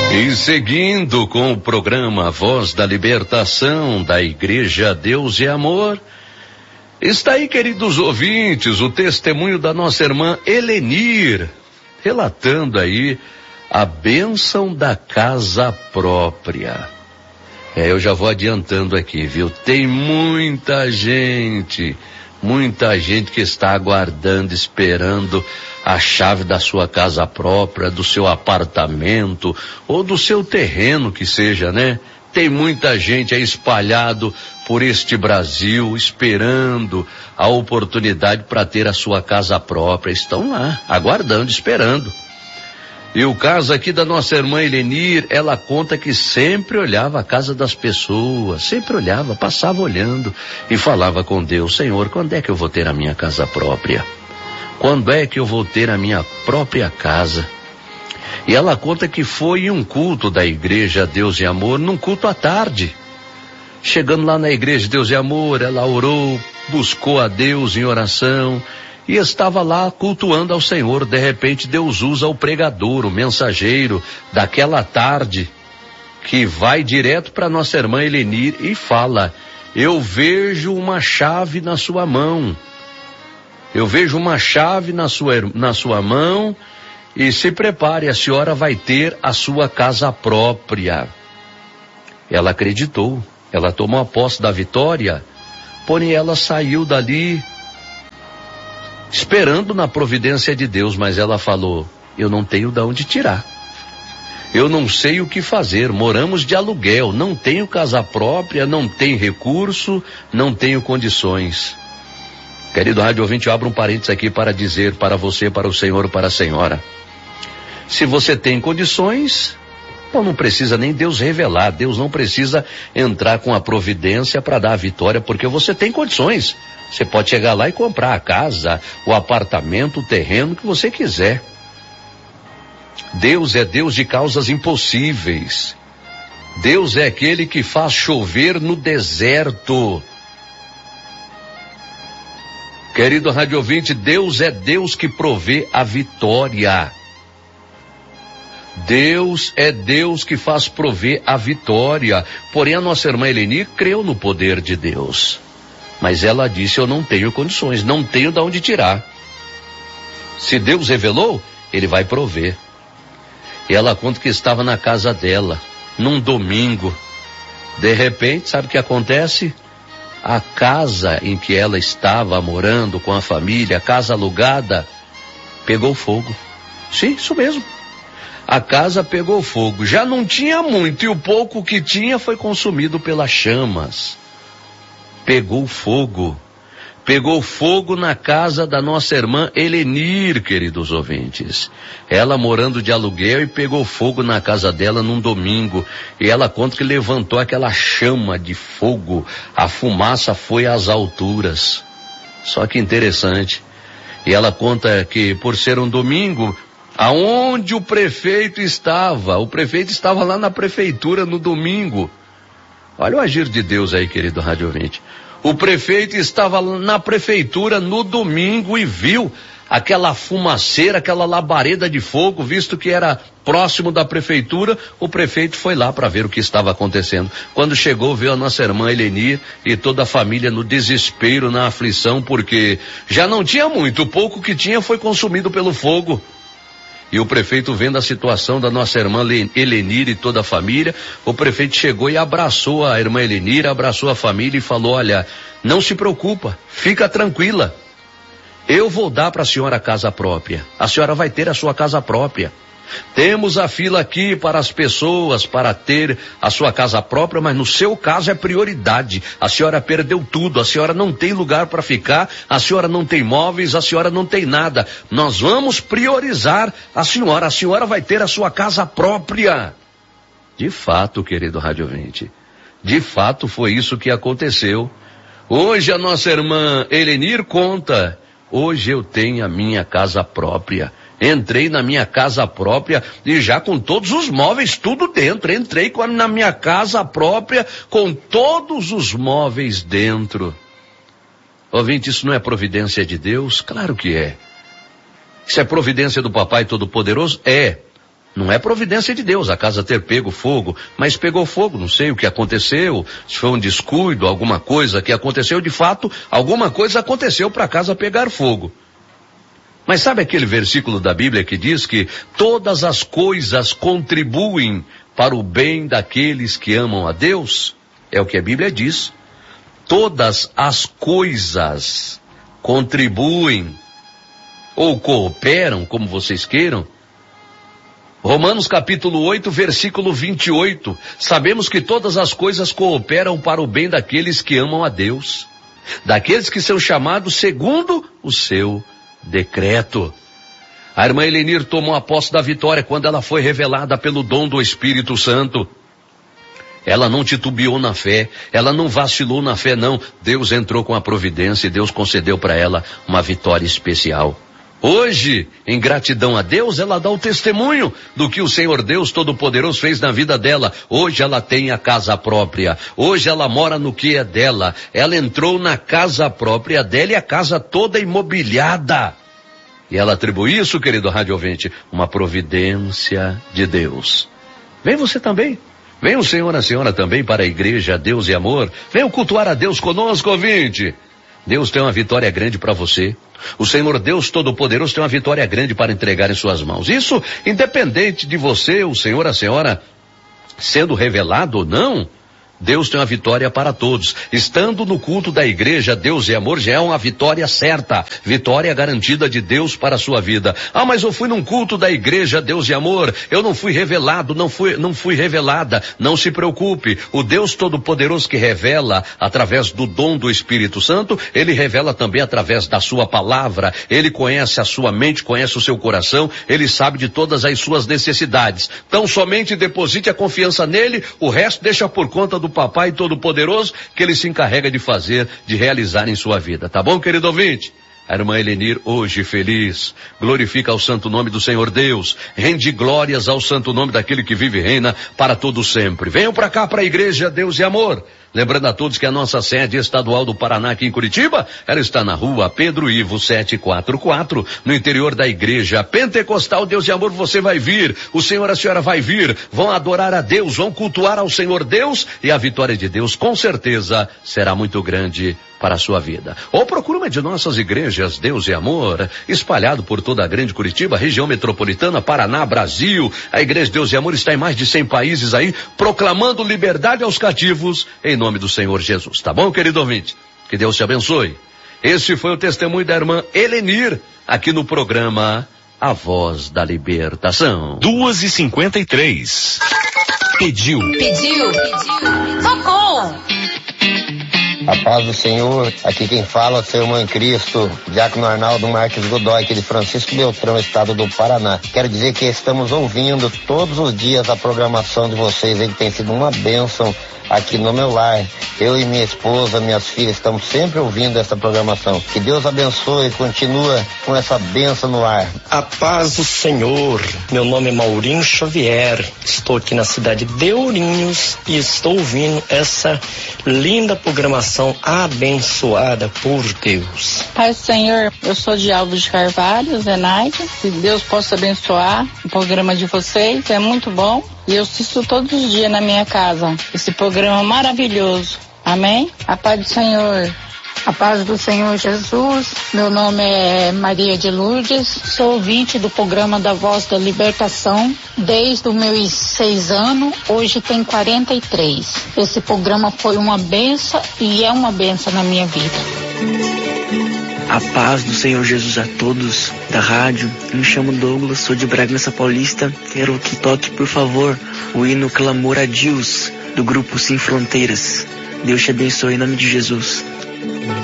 E seguindo com o programa Voz da Libertação da Igreja Deus e Amor, está aí, queridos ouvintes, o testemunho da nossa irmã Helenir, relatando aí a bênção da casa própria. Eu já vou adiantando aqui, viu? Tem muita gente que está aguardando, esperando a chave da sua casa própria, do seu apartamento ou do seu terreno que seja, né? Tem muita gente aí espalhado por este Brasil, esperando a oportunidade para ter a sua casa própria. Estão lá, aguardando, esperando. E o caso aqui da nossa irmã Helenir, ela conta que sempre olhava a casa das pessoas, sempre olhava, passava olhando e falava com Deus: Senhor, quando é que eu vou ter a minha casa própria? Quando é que eu vou ter a minha própria casa? E ela conta que foi em um culto da Igreja Deus e Amor, num culto à tarde. Chegando lá na Igreja Deus e Amor, ela orou, buscou a Deus em oração e estava lá cultuando ao Senhor. De repente Deus usa o pregador, o mensageiro daquela tarde, que vai direto para nossa irmã Helenir e fala: eu vejo uma chave na sua mão. Eu vejo uma chave na sua mão e se prepare, a senhora vai ter a sua casa própria. Ela acreditou, ela tomou a posse da vitória, porém ela saiu dali esperando na providência de Deus, mas ela falou: eu não tenho de onde tirar. Eu não sei o que fazer, moramos de aluguel, não tenho casa própria, não tenho recurso, não tenho condições. Querido rádio ouvinte, eu abro um parênteses aqui para dizer para você, para o senhor, para a senhora: se você tem condições, então não precisa nem Deus revelar, Deus não precisa entrar com a providência para dar a vitória, porque você tem condições. Você pode chegar lá e comprar a casa, o apartamento, o terreno que você quiser. Deus é Deus de causas impossíveis. Deus é aquele que faz chover no deserto. Querido rádio ouvinte, Deus é Deus que provê a vitória. Deus é Deus que faz prover a vitória. Porém, a nossa irmã Helenir creu no poder de Deus. Mas ela disse: eu não tenho condições, não tenho de onde tirar. Se Deus revelou, Ele vai prover. E ela conta que estava na casa dela, num domingo. De repente, sabe o que acontece? A casa em que ela estava morando com a família, a casa alugada, pegou fogo. Sim, isso mesmo. A casa pegou fogo. Já não tinha muito e o pouco que tinha foi consumido pelas chamas. Pegou fogo. Pegou fogo na casa da nossa irmã Helenir, queridos ouvintes. Ela morando de aluguel e pegou fogo na casa dela num domingo. E ela conta que levantou aquela chama de fogo. A fumaça foi às alturas. Só que interessante. E ela conta que por ser um domingo, aonde o prefeito estava lá na prefeitura no domingo. Olha o agir de Deus aí, querido rádio ouvinte. O prefeito estava na prefeitura no domingo e viu aquela fumaceira, aquela labareda de fogo, visto que era próximo da prefeitura. O prefeito foi lá para ver o que estava acontecendo. Quando chegou, viu a nossa irmã Helenir e toda a família no desespero, na aflição, porque já não tinha muito, o pouco que tinha foi consumido pelo fogo. E o prefeito, vendo a situação da nossa irmã Helenir e toda a família, o prefeito chegou e abraçou a irmã Helenir, abraçou a família e falou: olha, não se preocupa, fica tranquila. Eu vou dar para a senhora a casa própria. A senhora vai ter a sua casa própria. Temos a fila aqui para as pessoas para ter a sua casa própria, mas no seu caso é prioridade. A senhora perdeu tudo, a senhora não tem lugar para ficar, a senhora não tem móveis, a senhora não tem nada. Nós vamos priorizar a senhora vai ter a sua casa própria. De fato, querido rádio ouvinte, de fato foi isso que aconteceu. Hoje a nossa irmã Helenir conta: hoje eu tenho a minha casa própria. Entrei na minha casa própria e já com todos os móveis, tudo dentro. Entrei na minha casa própria com todos os móveis dentro. Ouvinte, isso não é providência de Deus? Claro que é. Isso é providência do Papai Todo-Poderoso? É. Não é providência de Deus a casa ter pego fogo, mas pegou fogo, não sei o que aconteceu, se foi um descuido, alguma coisa que aconteceu, de fato, alguma coisa aconteceu para a casa pegar fogo. Mas sabe aquele versículo da Bíblia que diz que todas as coisas contribuem para o bem daqueles que amam a Deus? É o que a Bíblia diz. Todas as coisas contribuem ou cooperam, como vocês queiram. Romanos capítulo 8, versículo 28. Sabemos que todas as coisas cooperam para o bem daqueles que amam a Deus, daqueles que são chamados segundo o seu decreto. A irmã Helenir tomou a posse da vitória quando ela foi revelada pelo dom do Espírito Santo. Ela não titubeou na fé, ela não vacilou na fé, não. Deus entrou com a providência e Deus concedeu para ela uma vitória especial. Hoje, em gratidão a Deus, ela dá o testemunho do que o Senhor Deus Todo-Poderoso fez na vida dela. Hoje ela tem a casa própria. Hoje ela mora no que é dela. Ela entrou na casa própria dela e a casa toda imobiliada. E ela atribui isso, querido rádio ouvinte, uma providência de Deus. Vem você também. Vem o senhor e a senhora também para a igreja Deus e Amor. Venham cultuar a Deus conosco, ouvinte. Deus tem uma vitória grande para você. O Senhor Deus Todo-Poderoso tem uma vitória grande para entregar em suas mãos. Isso independente de você, o senhor, a senhora, sendo revelado ou não, Deus tem uma vitória para todos. Estando no culto da igreja Deus e Amor já é uma vitória certa, vitória garantida de Deus para a sua vida. Ah, mas eu fui num culto da igreja Deus e Amor, eu não fui revelado, não fui revelada. Não se preocupe, o Deus Todo-Poderoso que revela através do dom do Espírito Santo, ele revela também através da sua palavra. Ele conhece a sua mente, conhece o seu coração, ele sabe de todas as suas necessidades. Então somente deposite a confiança nele, o resto deixa por conta do Papai Todo-Poderoso, que ele se encarrega de fazer, de realizar em sua vida. Tá bom, querido ouvinte? A irmã Helenir, hoje feliz, glorifica o santo nome do Senhor Deus, rende glórias ao santo nome daquele que vive e reina para todo sempre. Venham para cá, para a igreja Deus e Amor. Lembrando a todos que a nossa sede estadual do Paraná aqui em Curitiba, ela está na rua Pedro Ivo 744, no interior da igreja Pentecostal Deus e Amor. Você vai vir, o senhor e a senhora vai vir, vão adorar a Deus, vão cultuar ao Senhor Deus, e a vitória de Deus com certeza será muito grande para a sua vida. Ou procura uma de nossas igrejas Deus e Amor, espalhado por toda a grande Curitiba, região metropolitana, Paraná, Brasil. A igreja Deus e Amor está em mais de 100 países aí, proclamando liberdade aos cativos, em nome do Senhor Jesus. Tá bom, querido ouvinte? Que Deus te abençoe. Esse foi o testemunho da irmã Helenir, aqui no programa A Voz da Libertação. 2h53. Pediu. Socorro! A paz do Senhor, aqui quem fala é o seu irmão em Cristo, Diácono Arnaldo Marques Godoy, aqui de Francisco Beltrão, estado do Paraná. Quero dizer que estamos ouvindo todos os dias a programação de vocês, aí que tem sido uma bênção aqui no meu lar. Eu e minha esposa, minhas filhas, estamos sempre ouvindo essa programação. Que Deus abençoe e continua com essa bênção no lar. A paz do Senhor. Meu nome é Maurinho Xavier. Estou aqui na cidade de Ourinhos e estou ouvindo essa linda programação abençoada por Deus. Paz do Senhor, eu sou de Alves de Carvalho, Zenaide. Que Deus possa abençoar o programa de vocês, é muito bom. E eu assisto todos os dias na minha casa esse programa maravilhoso. Amém? A paz do Senhor. A paz do Senhor Jesus. Meu nome é Maria de Lourdes. Sou ouvinte do programa da Voz da Libertação desde os meus 6 anos. Hoje tem 43. Esse programa foi uma benção e é uma benção na minha vida. A paz do Senhor Jesus a todos da rádio. Eu me chamo Douglas, sou de Bragança Paulista. Quero que toque, por favor, o hino Clamor a Deus, do grupo Sem Fronteiras. Deus te abençoe em nome de Jesus.